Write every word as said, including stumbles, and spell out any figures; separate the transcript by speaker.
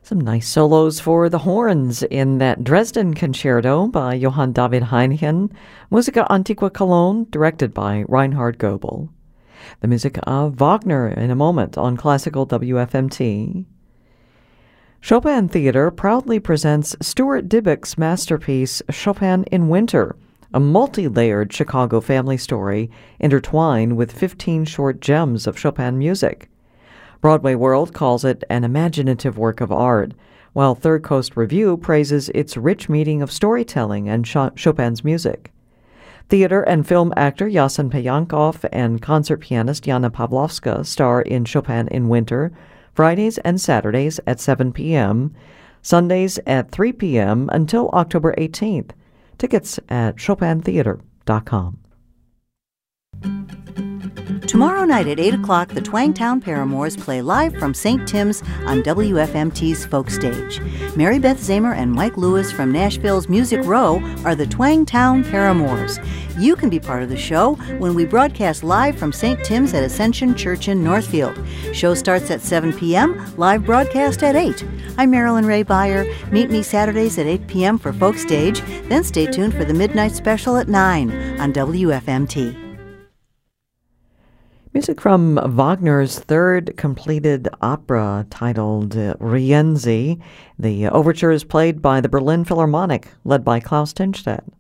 Speaker 1: Some nice solos for the horns in that Dresden Concerto by Johann David Heinchen, Musica Antiqua Cologne, directed by Reinhard Goebel. The music of Wagner in a moment on Classical W F M T. Chopin Theater proudly presents Stuart Dybek's masterpiece Chopin in Winter, a multi-layered Chicago family story intertwined with fifteen short gems of Chopin music. Broadway World calls it an imaginative work of art, while Third Coast Review praises its rich meeting of storytelling and Chopin's music. Theater and film actor Yasen Payankov and concert pianist Yana Pavlovska star in Chopin in Winter, Fridays and Saturdays at seven p.m., Sundays at three p.m. until October eighteenth. Tickets at chopin theater dot com.
Speaker 2: Tomorrow night at eight o'clock, the Twangtown Paramours play live from Saint Tim's on W F M T's Folk Stage. Mary Beth Zamer and Mike Lewis from Nashville's Music Row are the Twangtown Paramours. You can be part of the show when we broadcast live from Saint Tim's at Ascension Church in Northfield. Show starts at seven p.m., live broadcast at eight. I'm Marilyn Ray Beyer. Meet me Saturdays at eight p.m. for Folk Stage, then stay tuned for the Midnight Special at nine on W F M T.
Speaker 1: Music from Wagner's third completed opera titled uh, Rienzi. The overture is played by the Berlin Philharmonic, led by Klaus Tinstedt.